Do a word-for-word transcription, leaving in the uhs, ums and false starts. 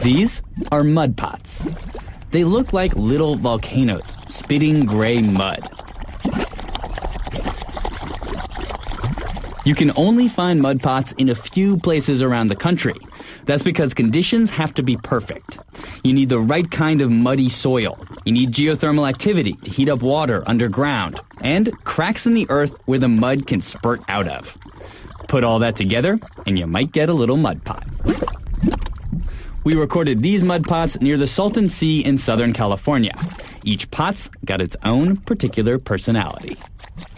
These are mud pots. They look like little volcanoes, spitting gray mud. You can only find mud pots in a few places around the country. That's because conditions have to be perfect. You need the right kind of muddy soil. You need geothermal activity to heat up water underground, and cracks in the earth where the mud can spurt out of. Put all that together, and you might get a little mud pot. We recorded these mud pots near the Salton Sea in Southern California. Each pot's got its own particular personality.